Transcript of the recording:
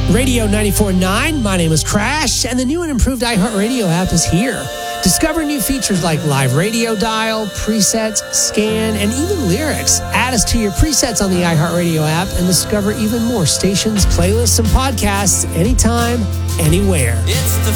Radio 94.9, my name is Crash, and the new and improved iHeartRadio app is here. Discover new features like live radio dial, presets, scan, and even lyrics. Add us to your presets on the iHeartRadio app and discover even more stations, playlists, and podcasts anytime, anywhere. It's the